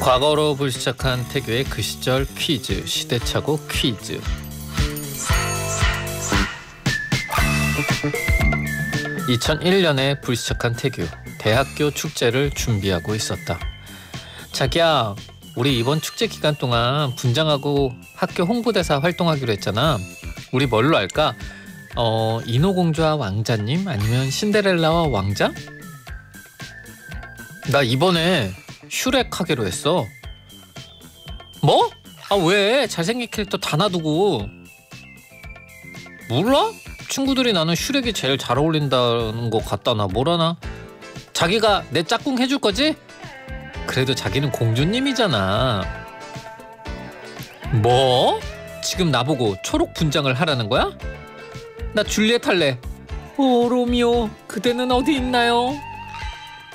과거로 불시착한 태교의 그 시절 퀴즈, 시대착오 퀴즈. 2001년에 불시착한 태교, 대학교 축제를 준비하고 있었다. 자기야, 우리 이번 축제 기간 동안 분장하고 학교 홍보대사 활동하기로 했잖아. 우리 뭘로 할까? 인어공주와 왕자님? 아니면 신데렐라와 왕자? 나 이번에 슈렉 하기로 했어. 뭐? 아 왜? 잘생긴 캐릭터 다 놔두고. 몰라? 친구들이 나는 슈렉이 제일 잘 어울린다는 거 같다. 나 뭐라나? 자기가 내 짝꿍 해줄 거지? 그래도 자기는 공주님이잖아. 뭐? 지금 나보고 초록 분장을 하라는 거야? 나 줄리엣 할래. 오 로미오, 그대는 어디 있나요?